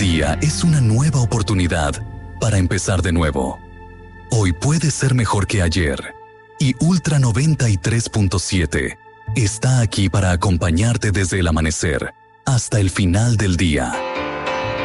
día es una nueva oportunidad para empezar de nuevo. Hoy puede ser mejor que ayer. Y Ultra 93.7 está aquí para acompañarte desde el amanecer hasta el final del día.